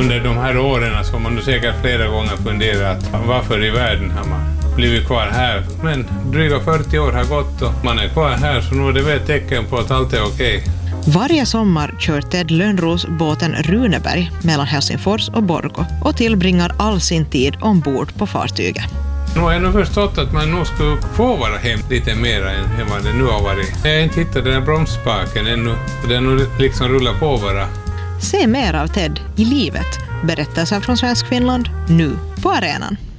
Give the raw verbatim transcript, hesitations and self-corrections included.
under de här åren så har man säkert flera gånger funderat varför i världen har man blivit kvar här. Men dryga fyrtio år har gått och man är kvar här, så nu är det väl ett tecken på att allt är okej. Varje sommar kör Ted Lönnros båten Runeberg mellan Helsingfors och Borgå och tillbringar all sin tid ombord på fartyget. Nu har jag nog förstått att man nog skulle få vara hem lite mer än vad det nu har varit. Jag har inte hittat den här bromsspaken ännu, och den nu liksom rullar på bara. Se mer av Ted i livet. Berättelser från Svensk Finland nu på arenan.